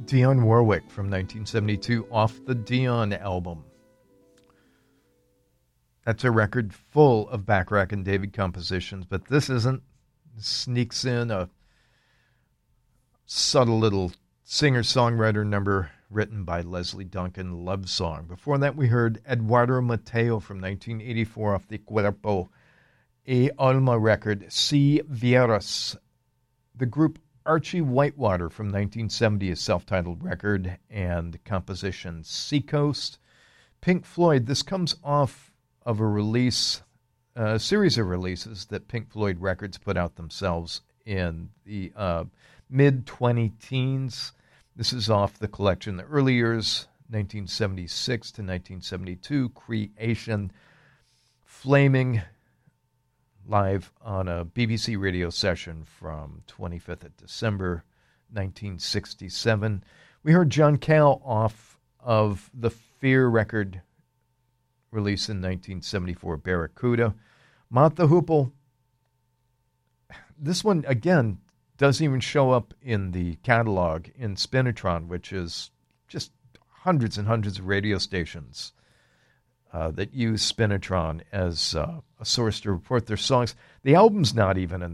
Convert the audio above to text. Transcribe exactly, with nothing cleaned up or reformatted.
Dionne Warwick from nineteen seventy-two off the Dion album. That's a record full of Bacharach and David compositions, but this isn't. This sneaks in a subtle little singer-songwriter number written by Leslie Duncan, Love Song. Before that, we heard Eduardo Mateo from nineteen eighty-four off the Cuerpo e Alma record, Si Vieras. The group Archie Whitewater from nineteen seventy, a self-titled record, and composition Seacoast. Pink Floyd, this comes off of a release, a series of releases that Pink Floyd Records put out themselves in the uh, mid-twenty-teens. This is off the collection, the early years, nineteen seventy-six to nineteen seventy-two, Creation, Flaming, live on a B B C radio session from twenty-fifth of December, nineteen sixty-seven. We heard John Cale off of the Fear record released in nineteen seventy-four, Barracuda. Mott the Hoople, this one, again, doesn't even show up in the catalog in Spinitron, which is just hundreds and hundreds of radio stations uh, that use Spinitron as uh, a source to report their songs. The album's not even in